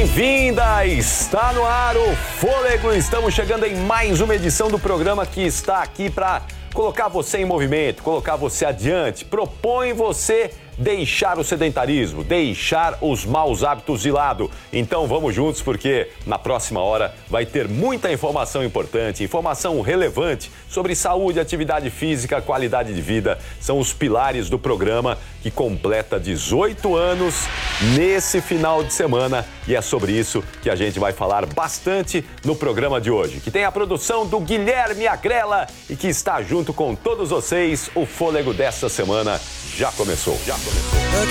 bem-vinda! Está no ar o Fôlego. Estamos chegando em mais uma edição do programa que está aqui para colocar você em movimento, colocar você adiante, propõe você deixar o sedentarismo, deixar os maus hábitos de lado. Então vamos juntos porque na próxima hora vai ter muita informação importante, informação relevante sobre saúde, atividade física, qualidade de vida. São os pilares do programa que completa 18 anos nesse final de semana e é sobre isso que a gente vai falar bastante no programa de hoje, que tem a produção do Guilherme Agrela e que está junto com todos vocês. O Fôlego desta semana já começou.